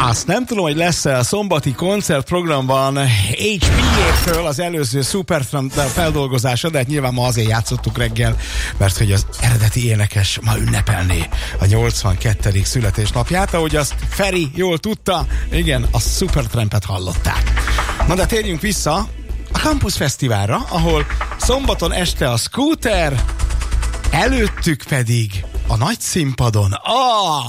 Azt nem tudom, hogy lesz-e a szombati koncertprogramban HPA-től az előző Supertramp feldolgozása, de hát nyilván ma azért játszottuk reggel, mert hogy az eredeti énekes ma ünnepelné a 82. születésnapját, ahogy azt Feri jól tudta, igen, a Supertrampet hallották. Na de térjünk vissza a Campus Fesztiválra, ahol szombaton este a Scooter, előttük pedig a nagy színpadon